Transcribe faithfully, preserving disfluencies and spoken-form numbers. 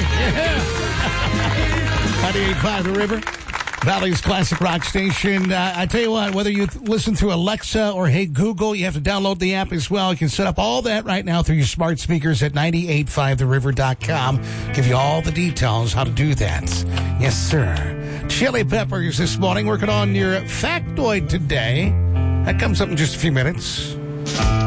ninety-eight point five The River, Valley's classic rock station. Uh, I tell you what, whether you th- listen through Alexa or Hey Google, you have to download the app as well. You can set up all that right now through your smart speakers at nine eight five the river dot com. Give you all the details how to do that. Yes, sir. Chili Peppers this morning, working on your factoid today. That comes up in just a few minutes.